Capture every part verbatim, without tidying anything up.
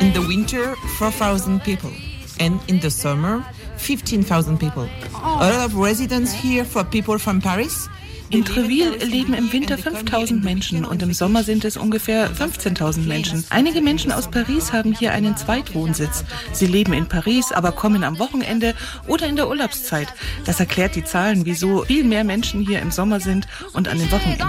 In the winter, four thousand people. And in the summer, fifteen thousand people. A lot of residents here for people from Paris. In Trouville leben im Winter fünftausend Menschen und im Sommer sind es ungefähr fünfzehntausend Menschen. Einige Menschen aus Paris haben hier einen Zweitwohnsitz. Sie leben in Paris, aber kommen am Wochenende oder in der Urlaubszeit. Das erklärt die Zahlen, wieso viel mehr Menschen hier im Sommer sind und an den Wochenenden.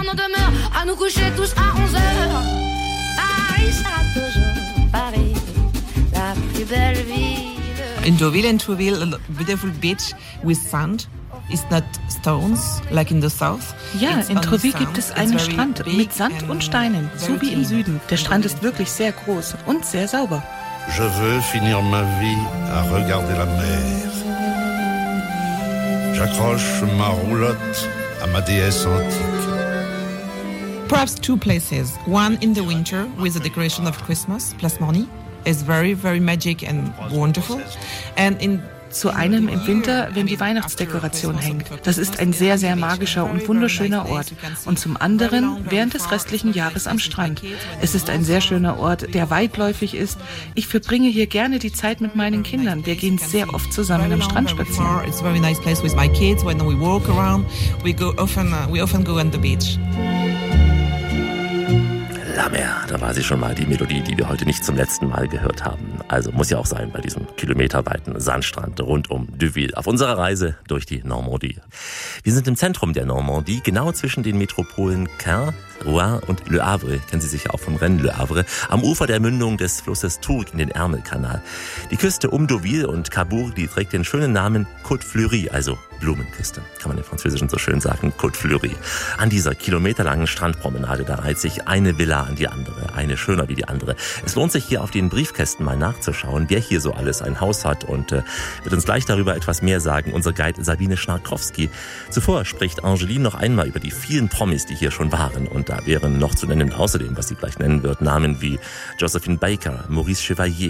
In Deauville and Trouville, a beautiful beach with sand. It's not stones, like in the south. Ja, in Trouville gibt es einen Strand mit Sand und Steinen, so wie im Süden. Der Strand ist wirklich sehr groß und sehr sauber. Je veux finir ma vie à regarder la mer. J'accroche ma roulotte à ma déesse antique. Perhaps two places. One in the winter with the decoration of Christmas, Place Morny. It's very, very magic and wonderful. And in Zu einem im Winter, wenn die Weihnachtsdekoration hängt. Das ist ein sehr, sehr magischer und wunderschöner Ort. Und zum anderen während des restlichen Jahres am Strand. Es ist ein sehr schöner Ort, der weitläufig ist. Ich verbringe hier gerne die Zeit mit meinen Kindern. Wir gehen sehr oft zusammen am Strand spazieren. It's a very nice place with my kids. When we walk around, we go often, uh, we often go on the beach. La Mer, da war sie schon mal, die Melodie, die wir heute nicht zum letzten Mal gehört haben. Also muss ja auch sein bei diesem kilometerweiten Sandstrand rund um Deauville auf unserer Reise durch die Normandie. Wir sind im Zentrum der Normandie, genau zwischen den Metropolen Caen, Rouen und Le Havre, kennen Sie sicher auch vom Rennen Le Havre, am Ufer der Mündung des Flusses Tourgue in den Ärmelkanal. Die Küste um Deauville und Cabourg, die trägt den schönen Namen Côte Fleurie, also Blumenküste, kann man im Französischen so schön sagen, Côte Fleurie. An dieser kilometerlangen Strandpromenade, da reiht sich eine Villa an die andere, eine schöner wie die andere. Es lohnt sich hier auf den Briefkästen mal nachzuschauen, wer hier so alles ein Haus hat und äh, wird uns gleich darüber etwas mehr sagen, unser Guide Sabine Schnarkowski. Zuvor spricht Angeline noch einmal über die vielen Promis, die hier schon waren und da wären noch zu nennen außerdem, was sie gleich nennen wird, Namen wie Josephine Baker, Maurice Chevalier,